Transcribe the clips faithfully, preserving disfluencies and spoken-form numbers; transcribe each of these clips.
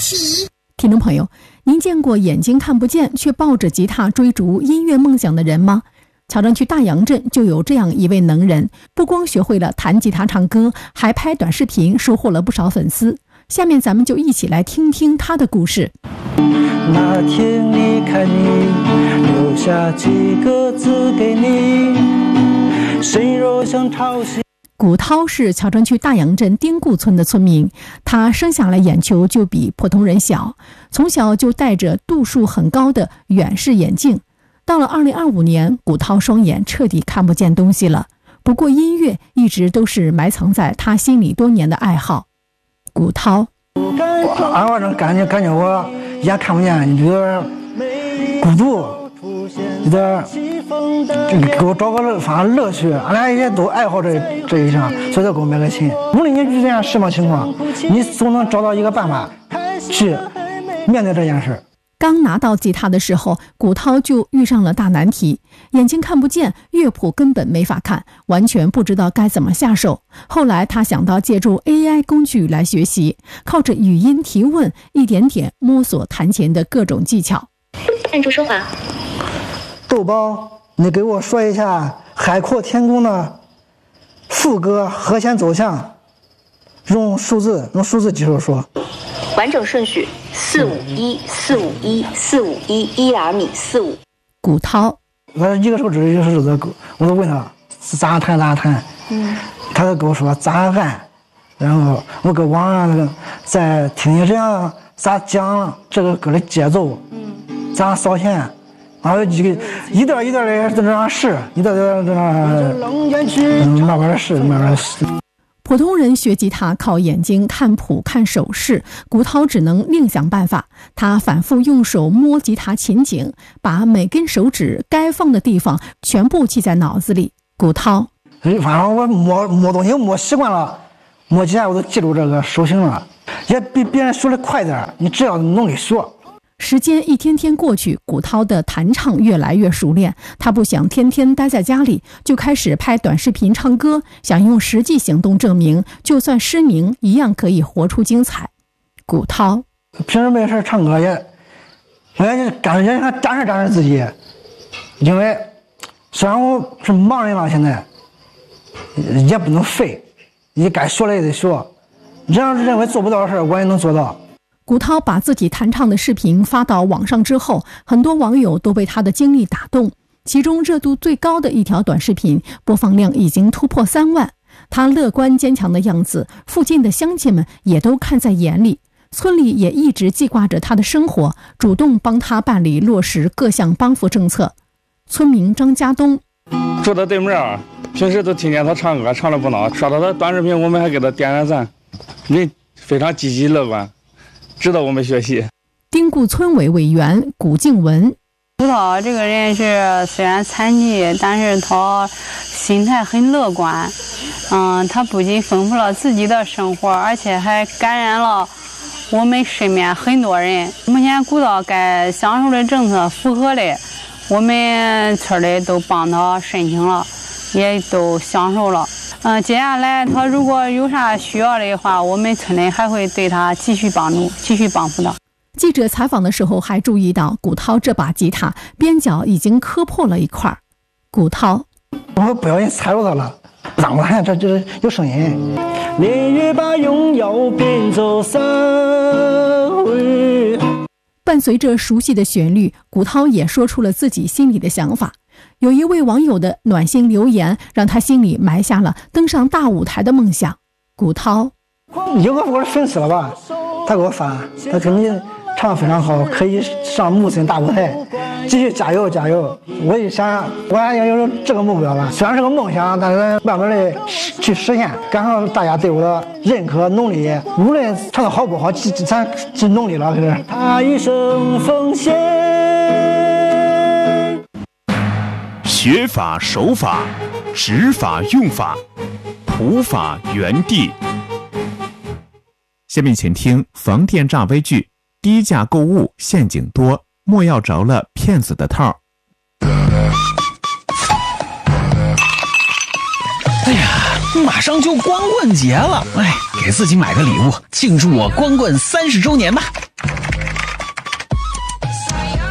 题。 听众朋友，您见过眼睛看不见却抱着吉他追逐音乐梦想的人吗？乔庄区大洋镇就有这样一位能人，不光学会了弹吉他唱歌，还拍短视频，收获了不少粉丝。下面咱们就一起来听听他的故事。 那天离开你，留下几个字给你，谁若想抄袭。 古涛是乔庄区大洋镇丁固村的村民，他生下来眼球就比普通人小，从小就戴着度数很高的远视眼镜。到了二零二五年，古涛双眼彻底看不见东西了。不过音乐一直都是埋藏在他心里多年的爱好。古涛， 我俺晚上感觉感觉我眼看不见，有点孤独，有点就给我找个乐，反正乐趣。俺俩也都爱好这这一项，所以就给我买个琴。无论你是这样什么情况，你总能找到一个办法去面对这件事。 刚拿到吉他的时候，古涛就遇上了大难题，眼睛看不见，乐谱根本没法看，完全不知道该怎么下手。后来他想到借助 A I 工具来学习，靠着语音提问，一点点摸索弹琴的各种技巧。 按住说法。 豆包，你给我说一下海阔天空的副歌和弦走向，用数字用数字基础说。 完整顺序：四五一四五一四五一一两米四五。 古涛， 我一个手指一个手指，我都问他咋弹咋弹，嗯，他就跟我说咋按，然后我搁网上那个再听听这样咋讲这个歌的节奏，嗯，咋扫弦，然后一个一段一段的在这样试，一段一段在那慢慢的试，慢慢的试。 普通人学吉他靠眼睛看谱看手势，古涛只能另想办法。他反复用手摸吉他琴颈，把每根手指该放的地方全部记在脑子里。古涛， 反正我摸摸东西摸习惯了，摸吉他我都记住这个手型了，也比别人学的快点。你只要努力学。 时间一天天过去，古涛的弹唱越来越熟练，他不想天天待在家里，就开始拍短视频唱歌，想用实际行动证明，就算失明一样可以活出精彩。古涛， 平时没事唱歌也，我也感觉想展示展示自己，因为虽然我是盲人了，现在也不能废，你该学的也得学，这样认为做不到的事我也能做到。 古涛把自己弹唱的视频发到网上之后，很多网友都被他的经历打动，其中热度最高的一条短视频播放量已经突破三万。他乐观坚强的样子，附近的乡亲们也都看在眼里，村里也一直记挂着他的生活，主动帮他办理落实各项帮扶政策。村民张家东， 住在对面，平时都听见他唱歌，唱得不孬，刷到他短视频我们还给他点点赞，人非常积极乐观，值得我们学习。 丁固村委委员古静文， 古涛这个人是虽然残疾，但是他心态很乐观。嗯，他不仅丰富了自己的生活，而且还感染了我们身边很多人。目前古涛该享受的政策符合的，我们村里都帮他申请了，也都享受了。嗯，接下来他如果有啥需要的话，我们村里还会对他继续帮助，继续帮扶他。 记者采访的时候还注意到，古涛这把吉他边角已经磕破了一块。古涛， 我不小心踩着它了，让我看这这有声音。连夜把荣耀变走散回。 伴随着熟悉的旋律，古涛也说出了自己心里的想法。有一位网友的暖心留言，让他心里埋下了登上大舞台的梦想。古涛， 有个我的粉丝了吧，他给我发，他说你唱得非常好，可以上木村大舞台，继续加油加油！我一想，我还要有这个目标了，虽然是个梦想，但是慢慢的去实现。感谢大家对我的认可努力，无论唱得好不好，咱去努力了，可是。他一生奉献。 学法手法，指法用法，普法原地。下面请听房店诈危剧：低价购物陷阱多，莫要着了骗子的套。 哎呀，马上就光棍节了，哎，给自己买个礼物，庆祝我光棍三十周年吧。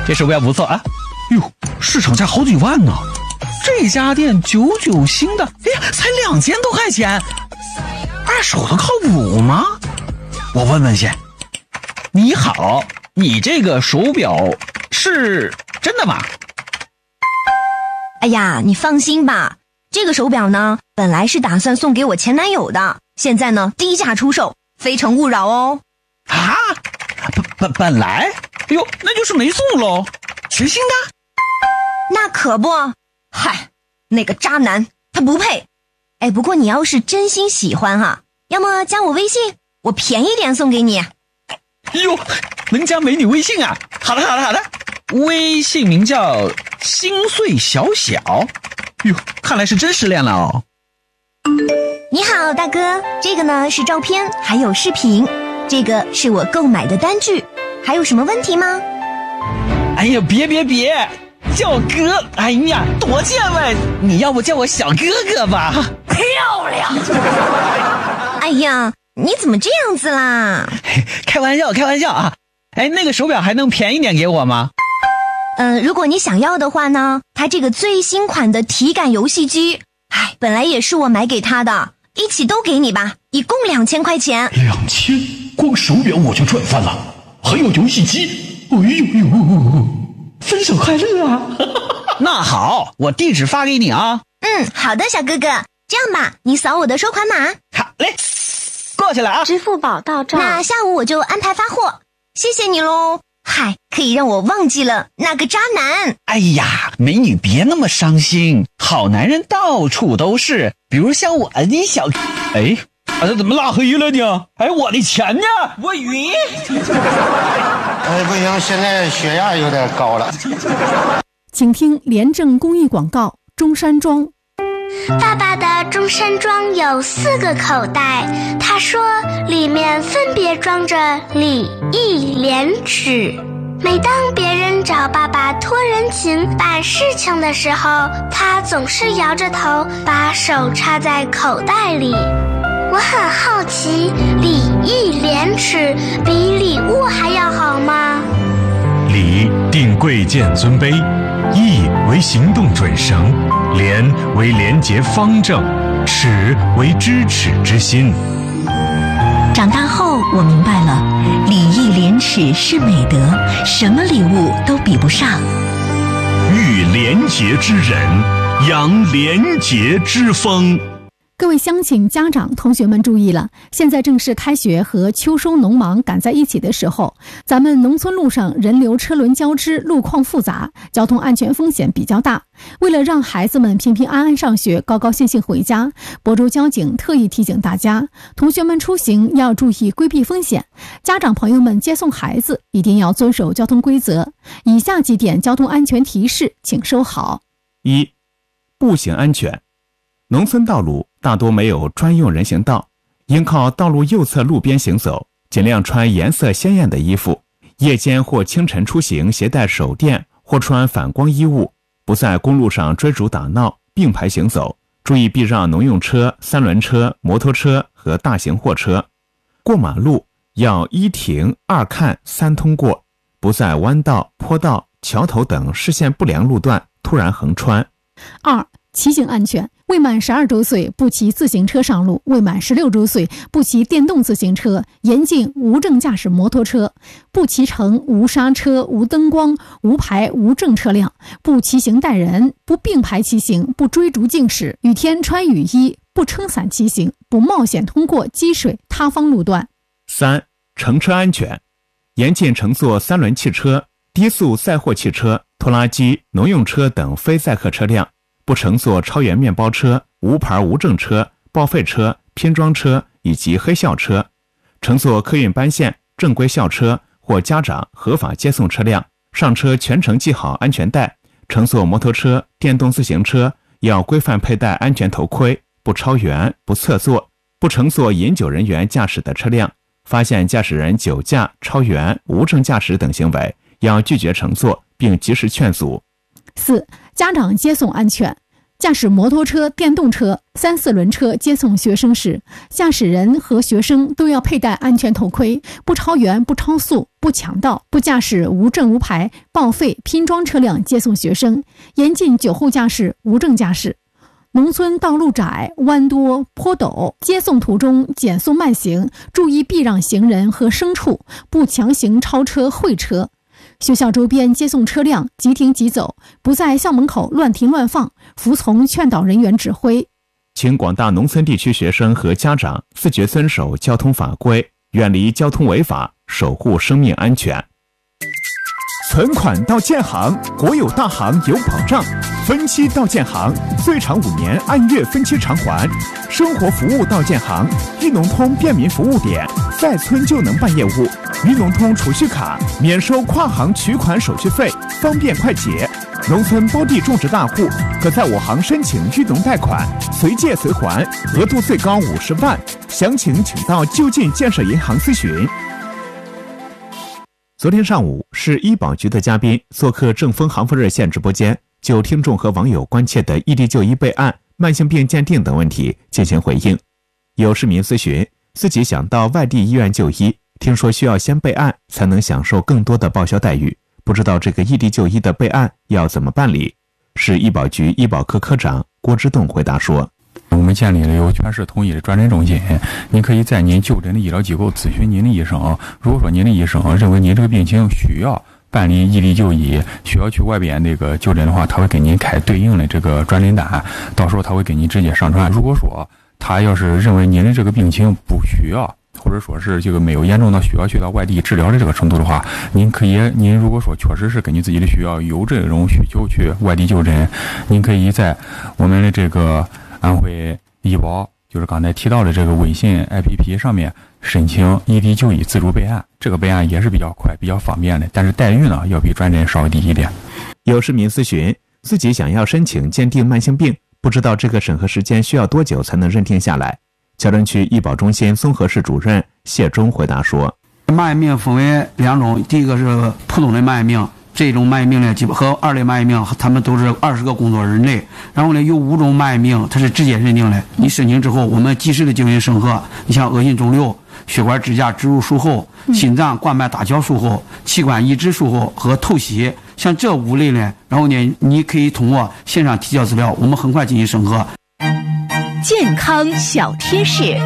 这手表不错啊。哟，市场价好几万呢。这家店九九新的，哎呀，才两千多块钱，二手的靠谱吗？我问问先。你好，你这个手表是真的吗？ 哎呀，你放心吧，这个手表呢，本来是打算送给我前男友的，现在呢低价出售，非诚勿扰哦。 啊，本本本来，哎呦，那就是没送喽，全新的。 那可不，嗨，那个渣男他不配。哎，不过你要是真心喜欢哈，要么加我微信，我便宜点送给你。 哟，能加美女微信啊？好的好的好的，微信名叫心碎小小。哟，看来是真失恋了哦。 你好，大哥，这个呢是照片，还有视频，这个是我购买的单据，还有什么问题吗？ 哎呀，别别别，叫我哥，哎呀，多见外！你要不叫我小哥哥吧？漂亮！ 哎呀，你怎么这样子啦？ 开玩笑，开玩笑啊！哎，那个手表还能便宜点给我吗？ 嗯、呃，如果你想要的话呢，它这个最新款的体感游戏机，哎，本来也是我买给他的，一起都给你吧，一共两千块钱。 两千，光手表我就赚翻了，还有游戏机，哎呦呦，分手快乐啊！ 那好，我地址发给你啊。 嗯，好的，小哥哥，这样吧，你扫我的收款码。 好嘞，过去了啊。 支付宝到账。 那下午我就安排发货，谢谢你喽。嗨，可以让我忘记了那个渣男。 哎呀，美女别那么伤心，好男人到处都是，比如像我你小，哎，啊这怎么拉黑了呢？哎，我的钱呢？我晕。 哎，不行，现在血压有点高了。 请听廉政公益广告：中山装。 爸爸的中山装有四个口袋，他说里面分别装着礼义廉耻。每当别人找爸爸托人情办事情的时候，他总是摇着头，把手插在口袋里。我很好奇，礼义廉耻比礼物还要好吗？ 礼定贵贱尊卑，义为行动准绳，廉为廉洁方正，耻为知耻之心。 长大后我明白了，礼义廉耻是美德，什么礼物都比不上。 育廉洁之人，扬廉洁之风。 各位乡亲、家长、同学们注意了，现在正是开学和秋收农忙赶在一起的时候，咱们农村路上人流车轮交织，路况复杂，交通安全风险比较大。为了让孩子们平平安安上学，高高兴兴回家，亳州交警特意提醒大家，同学们出行要注意规避风险，家长朋友们接送孩子一定要遵守交通规则。以下几点交通安全提示请收好。 一、步行安全。农村道路大多没有专用人行道，应靠道路右侧路边行走，尽量穿颜色鲜艳的衣服。夜间或清晨出行携带手电或穿反光衣物，不在公路上追逐打闹，并排行走，注意避让农用车、三轮车、摩托车和大型货车。过马路要一停二看三通过，不在弯道、坡道、桥头等视线不良路段突然横穿。 二、骑行安全。未满十二周岁不骑自行车上路，未满十六周岁不骑电动自行车，严禁无证驾驶摩托车，不骑乘无刹车、无灯光、无牌无证车辆，不骑行带人，不并排骑行，不追逐竞驶，雨天穿雨衣，不撑伞骑行，不冒险通过积水塌方路段。 三、乘车安全。严禁乘坐三轮汽车、低速载货汽车、拖拉机、农用车等非载客车辆，不乘坐超员面包车、无牌无证车、报废车、拼装车以及黑校车，乘坐客运班线、正规校车或家长合法接送车辆，上车全程系好安全带。乘坐摩托车、电动自行车要规范佩戴安全头盔，不超员、不侧坐，不乘坐饮酒人员驾驶的车辆。发现驾驶人酒驾、超员、无证驾驶等行为，要拒绝乘坐并及时劝阻。 四、家长接送安全。 驾驶摩托车、电动车、三四轮车接送学生时，驾驶人和学生都要佩戴安全头盔，不超员、不超速、不抢道、不驾驶无证无牌、报废、拼装车辆接送学生，严禁酒后驾驶、无证驾驶。农村道路窄、弯多、坡陡，接送途中减速慢行，注意避让行人和牲畜，不强行超车会车。学校周边接送车辆即停即走，不在校门口乱停乱放，服从劝导人员指挥。 请广大农村地区学生和家长自觉遵守交通法规，远离交通违法，守护生命安全。存款到建行，国有大行有保障；分期到建行，最长五年按月分期偿还；生活服务到建行，豫农通便民服务点，在村就能办业务。豫农通储蓄卡免收跨行取款手续费，方便快捷。农村包地种植大户可在我行申请豫农贷款，随借随还，额度最高五十万。详情请到就近建设银行咨询。昨天上午，市医保局的嘉宾做客正风航风热线直播间，就听众和网友关切的异地就医备案、慢性病鉴定等问题进行回应。有市民咨询，自己想到外地医院就医，听说需要先备案才能享受更多的报销待遇，不知道这个异地就医的备案要怎么办理。市医保局医保科科长郭之栋回答说， 我们建立了由全市统一的转诊中心，您可以在您就诊的医疗机构咨询您的医生。如果说您的医生认为您这个病情需要办理异地就医，需要去外边那个就诊的话，他会给您开对应的这个转诊单，到时候他会给您直接上传。如果说他要是认为您的这个病情不需要，或者说是这个没有严重到需要去到外地治疗的这个程度的话，您可以，您如果说确实是根据自己的需要有这种需求去外地就诊，您可以在我们的这个安徽医保，就是刚才提到的这个微信 A P P 上面申请异地就医自主备案，这个备案也是比较快、比较方便的，但是待遇呢要比转诊稍微低一点。 有市民咨询，自己想要申请鉴定慢性病，不知道这个审核时间需要多久才能认定下来。乔镇区医保中心综合室主任谢忠回答说， 慢性病分为两种，第一个是普通的慢性病，这种慢性病呢，和二类慢性病，他们都是二十个工作日内。然后呢，有五种慢性病，它是直接认定的。你申请之后，我们及时的进行审核。你像恶性肿瘤、血管支架植入术后、心脏冠脉搭桥术后、器官移植术后和透析，像这五类呢，然后呢，你可以通过线上提交资料，我们很快进行审核。 健康小贴士。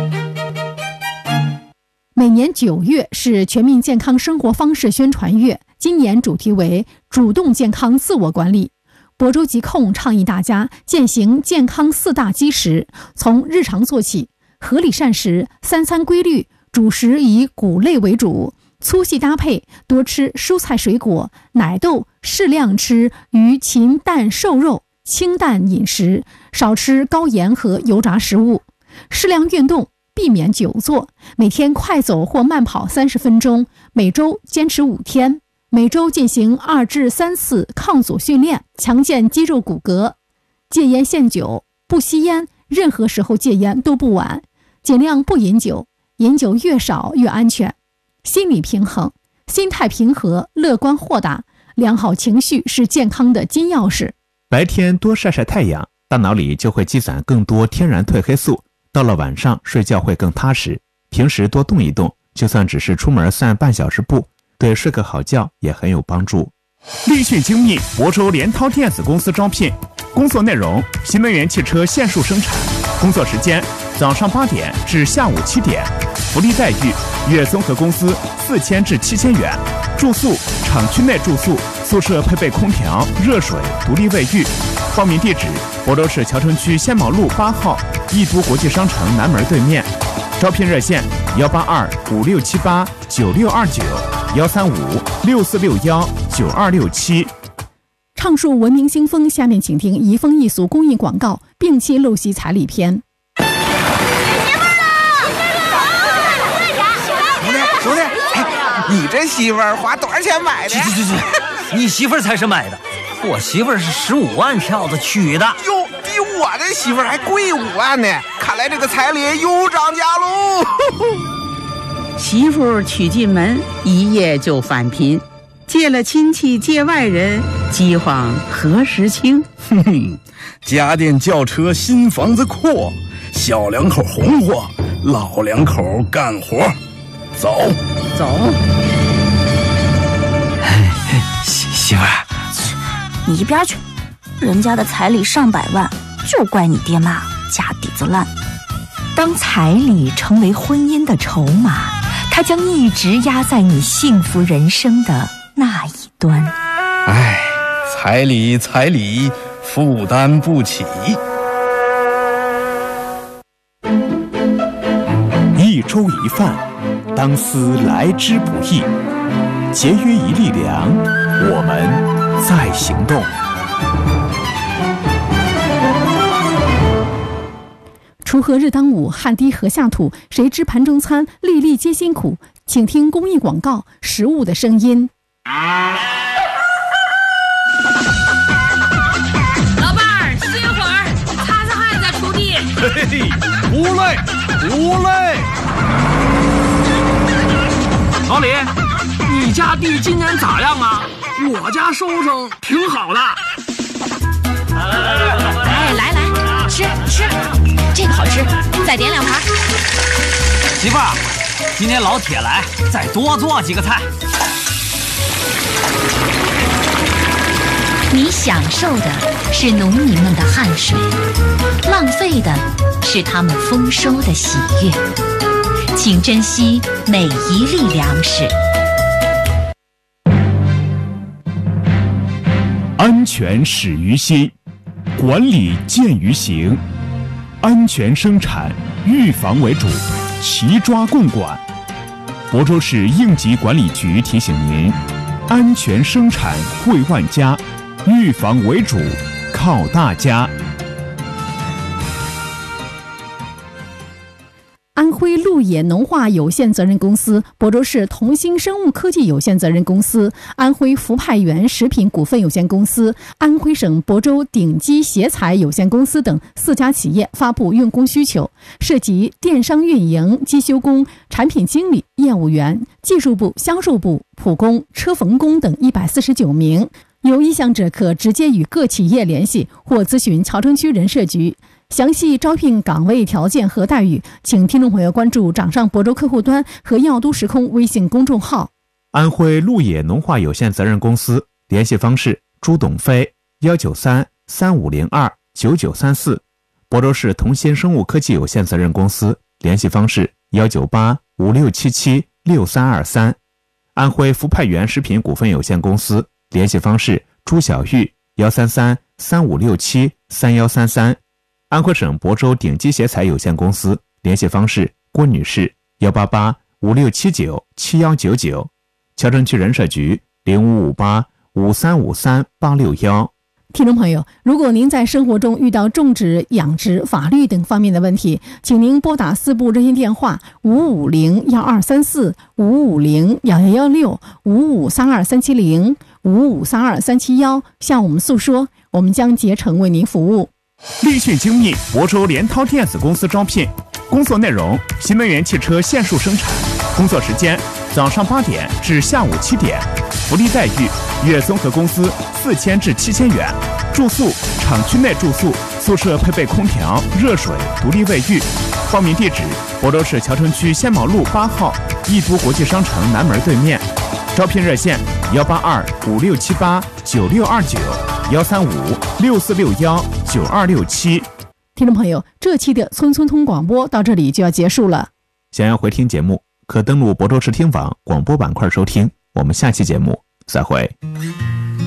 每年九月是全民健康生活方式宣传月，今年主题为主动健康自我管理。亳州疾控倡议大家践行健康四大基石，从日常做起，合理膳食，三餐规律，主食以谷类为主，粗细搭配，多吃蔬菜水果，奶豆，适量吃鱼禽蛋瘦肉，清淡饮食，少吃高盐和油炸食物，适量运动，避免久坐，每天快走或慢跑三十分钟，每周坚持五天，每周进行二至三次抗阻训练，强健肌肉骨骼。戒烟限酒，不吸烟，任何时候戒烟都不晚，尽量不饮酒，饮酒越少越安全。心理平衡，心态平和，乐观豁达，良好情绪是健康的金钥匙。 白天多晒晒太阳，大脑里就会积攒更多天然褪黑素，到了晚上睡觉会更踏实。平时多动一动，就算只是出门散半小时步，对睡个好觉也很有帮助。立讯精密亳州联涛电子公司招聘，工作内容：新能源汽车线束生产，工作时间：早上八点至下午七点，福利待遇：月综合工资四千至七千元，住宿厂区内住宿，宿舍配备空调、热水、独立卫浴。报名地址：亳州市谯城区仙毛路八号易都国际商城南门对面。招聘热线：幺八二五六七八九六二九，幺三五六四六幺九二六七。 畅述文明新风，下面请听移风易俗公益广告，摒弃陋习彩礼篇。 兄弟，哎，你这媳妇儿花多少钱买的？ 去去去去，你媳妇儿才是买的，我媳妇儿是十五万票子娶的。 哟，比我这媳妇儿还贵五万呢！看来这个彩礼又涨价喽。 媳妇娶进门，一夜就返贫，借了亲戚借外人，饥荒何时清？ 哼哼， 家电轿车新房子扩，小两口红火，老两口干活。走走。 媳媳妇儿， 你一边去！人家的彩礼上百万，就怪你爹妈家底子烂。 当彩礼成为婚姻的筹码，它将一直压在你幸福人生的那一端。 唉，彩礼彩礼，负担不起。 一粥一饭，当思来之不易。节约一粒粮，我们在行动。 锄禾日当午，汗滴禾下土。谁知盘中餐，粒粒皆辛苦。请听公益广告，食物的声音。 老伴儿，歇会儿，擦擦汗再锄地。 嘿嘿，不累，不累。 老李，你家地今年咋样啊？我家收成挺好的。 哎，来来，吃吃，这个好吃，再点两盘。 媳妇儿，今天老铁来，再多做几个菜。 你享受的是农民们的汗水，浪费的是他们丰收的喜悦。请珍惜每一粒粮食。 安全始于心，管理见于行。安全生产，预防为主，齐抓共管。亳州市应急管理局提醒您：安全生产惠万家，预防为主，靠大家。 安徽陆野农化有限责任公司、亳州市同兴生物科技有限责任公司、安徽福派源食品股份有限公司、安徽省亳州鼎基协材有限公司等四家企业发布用工需求，涉及电商运营、机修工、产品经理、业务员、技术部、销售部、普工、车缝工等一百四十九名。有意向者可直接与各企业联系或咨询谯城区人社局。详细招聘岗位条件和待遇，请听众朋友关注掌上亳州客户端和药都时空微信公众号。 安徽陆野农化有限责任公司联系方式：朱董飞幺九三三五零二九九三四。亳州市同兴生物科技有限责任公司联系方式：幺九八五六七七六三二三。安徽福派源食品股份有限公司联系方式：朱小玉幺三三三五六七三幺三三。安徽省亳州鼎基协材有限公司联系方式：郭女士幺八八五六七九七幺九九。谯城区人社局零五五八五三五三八六幺。 听众朋友，如果您在生活中遇到种植、养殖、法律等方面的问题，请您拨打四部热线电话五五零幺二三四、五五零幺幺幺六、五五三二三七零、五五三二三七幺，向我们诉说，我们将竭诚为您服务。 立讯精密亳州联涛电子公司招聘，工作内容：新能源汽车线束生产，工作时间早上八点至下午七点，福利待遇：月综合工资四千至七千元，住宿厂区内住宿，宿舍配备空调、热水、独立卫浴。报名地址：亳州市谯城区仙毛路八号易都国际商城南门对面。招聘热线：幺八二五六七八九六二九。幺三五六四六幺九二六七。 听众朋友，这期的村村通广播到这里就要结束了。 想要回听节目，可登录亳州市听网广播板块收听。我们下期节目再会。